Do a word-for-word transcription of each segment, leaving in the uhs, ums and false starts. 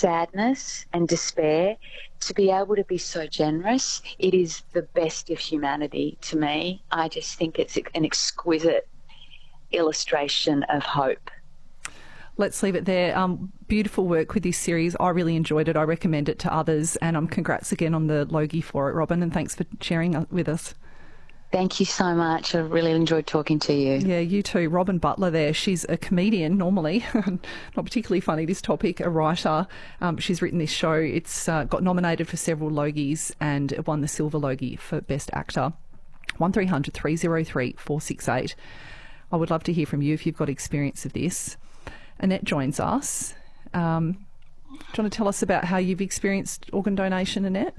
sadness and despair, to be able to be so generous, it is the best of humanity to me. I just think it's an exquisite illustration of hope. Let's leave it there. Um, beautiful work with this series. I really enjoyed it. I recommend it to others. And um, congrats again on the Logie for it, Robin, and thanks for sharing with us. Thank you so much. I really enjoyed talking to you. Yeah, you too. Robin Butler there. She's a comedian normally, not particularly funny this topic, a writer. Um, she's written this show. It's uh, got nominated for several Logies and it won the Silver Logie for Best Actor. one three hundred three oh three four six eight. I would love to hear from you if you've got experience of this. Annette joins us. Um, do you want to tell us about how you've experienced organ donation, Annette?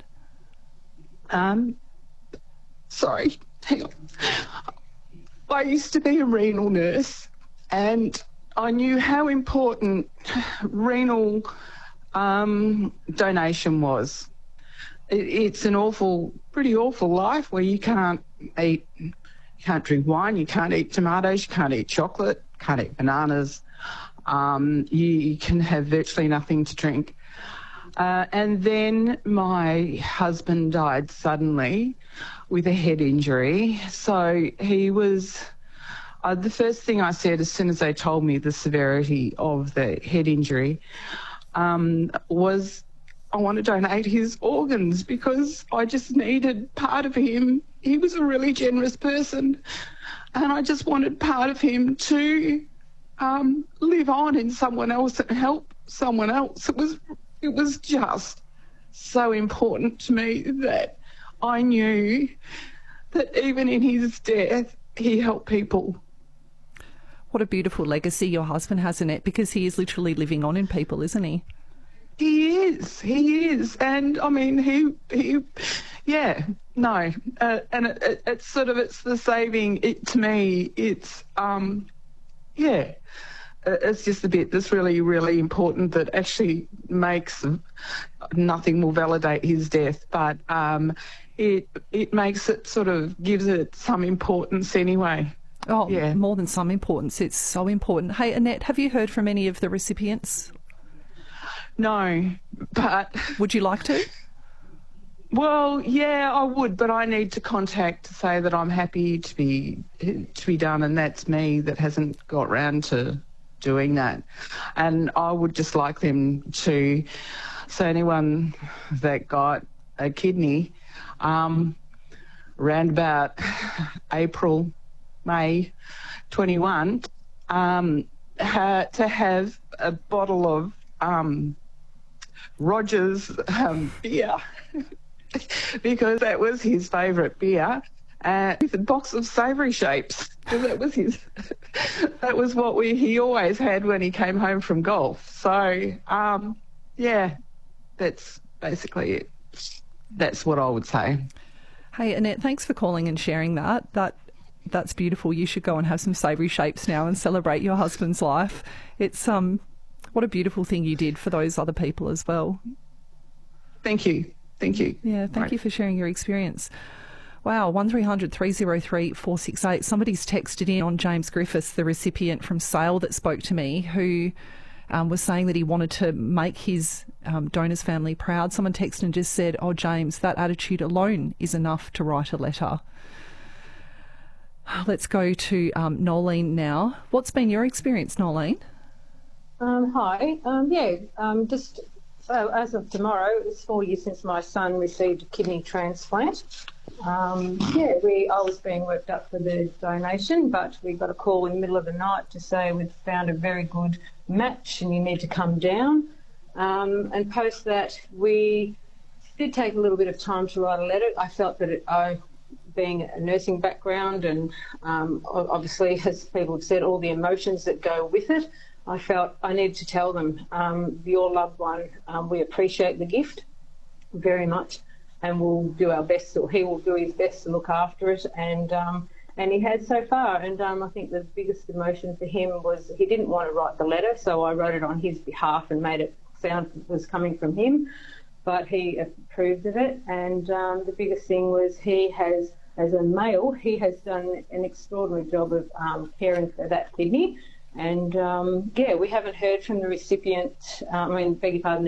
Um, sorry. Hang on. I used to be a renal nurse and I knew how important renal um, donation was. It, it's an awful, pretty awful life where you can't eat, you can't drink wine, you can't eat tomatoes, you can't eat chocolate, can't eat bananas. Um, you, you can have virtually nothing to drink. Uh, and then my husband died suddenly with a head injury. So he was, uh, the first thing I said as soon as they told me the severity of the head injury um, was I want to donate his organs because I just needed part of him. He was a really generous person and I just wanted part of him to um, live on in someone else and help someone else. It was It was just so important to me that I knew that even in his death, he helped people. What a beautiful legacy your husband has, Annette, because he is literally living on in people, isn't he? He is, he is. And I mean, he, he yeah, no. Uh, and it, it, it's sort of, it's the saving, it, to me, it's, um, yeah. It's just the bit that's really, really important that actually makes nothing will validate his death, but um, it it makes it sort of gives it some importance anyway. Oh, yeah. More than some importance. It's so important. Hey, Annette, have you heard from any of the recipients? No, but... Would you like to? Well, yeah, I would, but I need to contact to say that I'm happy to be to be done, and that's me that hasn't got round to doing that. And I would just like them to, so anyone that got a kidney um, around about April, May twenty-one, um, ha- to have a bottle of um, Rogers um, beer because that was his favourite beer, uh, with a box of savoury shapes. That was his. That was what we he always had when he came home from golf. So, um, yeah, that's basically it. That's what I would say. Hey, Annette, thanks for calling and sharing that. That that's beautiful. You should go and have some savoury shapes now and celebrate your husband's life. It's um, what a beautiful thing you did for those other people as well. Thank you. Thank you. Yeah, thank right. you for sharing your experience. Wow, one three hundred three oh three four six eight. Somebody's texted in on James Griffiths, the recipient from Sale that spoke to me, who um, was saying that he wanted to make his um, donor's family proud. Someone texted and just said, oh, James, that attitude alone is enough to write a letter. Let's go to um, Nolene now. What's been your experience, Nolene? Um, hi. Um, yeah, um, just so as of tomorrow, it's four years since my son received a kidney transplant. Um, yeah, we I was being worked up for the donation, but we got a call in the middle of the night to say we'd found a very good match and you need to come down. Um, and post that, we did take a little bit of time to write a letter. I felt that it, I, being a nursing background and um, obviously, as people have said, all the emotions that go with it, I felt I needed to tell them, um, your loved one, um, we appreciate the gift very much, and we'll do our best, or he will do his best to look after it, and um, and he has so far. And um, I think the biggest emotion for him was he didn't want to write the letter, so I wrote it on his behalf and made it sound it was coming from him, but he approved of it. And um, the biggest thing was he has, as a male, he has done an extraordinary job of um, caring for that kidney. And, um, yeah, we haven't heard from the recipient, uh, I mean, beg your pardon,